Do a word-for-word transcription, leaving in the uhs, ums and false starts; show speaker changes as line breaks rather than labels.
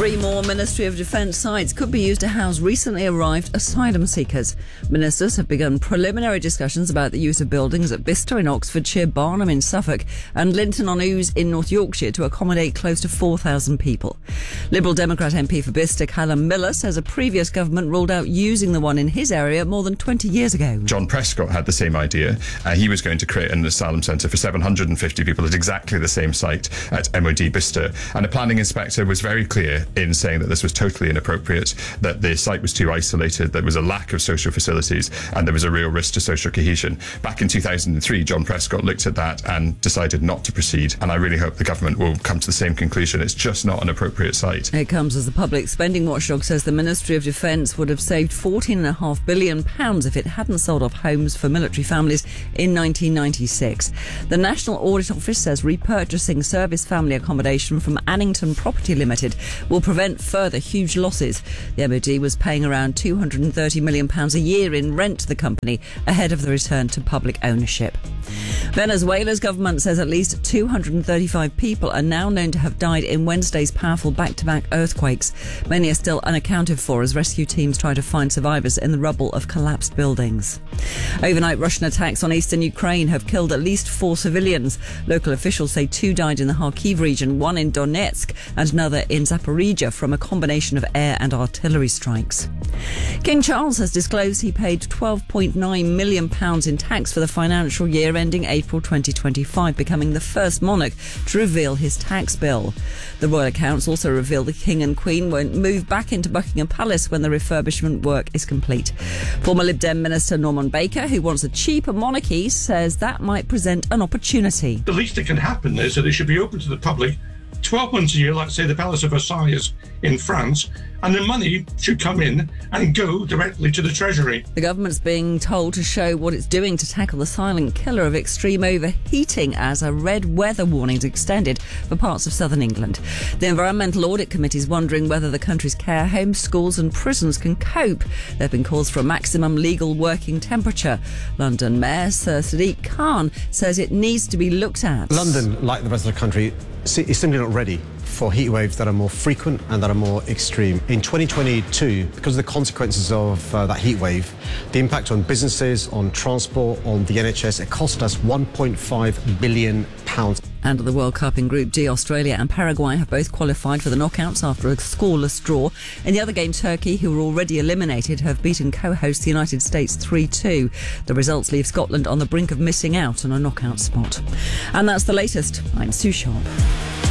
Three more Ministry of Defence sites could be used to house recently arrived asylum seekers. Ministers have begun preliminary discussions about the use of buildings at Bicester in Oxfordshire, Barnham in Suffolk and Linton-on-Ouse in North Yorkshire to accommodate close to four thousand people. Liberal Democrat M P for Bicester, Callum Miller, says a previous government ruled out using the one in his area more than twenty years ago.
John Prescott had the same idea. Uh, he was going to create an asylum centre for seven hundred fifty people at exactly the same site at M O D Bicester. And a planning inspector was very clear in saying that this was totally inappropriate, that the site was too isolated, there was a lack of social facilities, and there was a real risk to social cohesion. Back in two thousand three, John Prescott looked at that and decided not to proceed. And I really hope the government will come to the same conclusion. It's just not an appropriate site.
It comes as the public spending watchdog says the Ministry of Defence would have saved fourteen point five billion pounds if it hadn't sold off homes for military families in nineteen ninety-six. The National Audit Office says repurchasing service family accommodation from Annington Property Limited will prevent further huge losses. The M O D was paying around two hundred thirty million pounds a year in rent to the company ahead of the return to public ownership. Venezuela's government says at least two hundred thirty-five people are now known to have died in Wednesday's powerful back-to-back earthquakes. Many are still unaccounted for as rescue teams try to find survivors in the rubble of collapsed buildings. Overnight Russian attacks on eastern Ukraine have killed at least four civilians. Local officials say two died in the Kharkiv region, one in Donetsk and another in Zaporizhia from a combination of air and artillery strikes. King Charles has disclosed he paid twelve point nine million pounds in tax for the financial year ending April twenty twenty-five, becoming the first monarch to reveal his tax bill. The royal accounts also reveal the King and Queen won't move back into Buckingham Palace when the refurbishment work is complete. Former Lib Dem Minister Norman Baker, who wants a cheaper monarchy, says that might present an opportunity.
The least that can happen is that it should be open to the public twelve months a year, like, say, the Palace of Versailles in France, and the money should come in and go directly to the Treasury.
The government's being told to show what it's doing to tackle the silent killer of extreme overheating as a red weather warning is extended for parts of southern England. The Environmental Audit Committee is wondering whether the country's care homes, schools and prisons can cope. There have been calls for a maximum legal working temperature. London Mayor Sir Sadiq Khan says it needs to be looked at.
London, like the rest of the country, is simply not ready for heat waves that are more frequent and that are more extreme. In twenty twenty-two, because of the consequences of uh, that heat wave, the impact on businesses, on transport, on the N H S, it cost us one point five billion pounds.
And at the World Cup in Group D, Australia and Paraguay have both qualified for the knockouts after a scoreless draw. In the other game, Turkey, who were already eliminated, have beaten co-host the United States three two. The results leave Scotland on the brink of missing out on a knockout spot. And that's the latest. I'm Sue Sharp.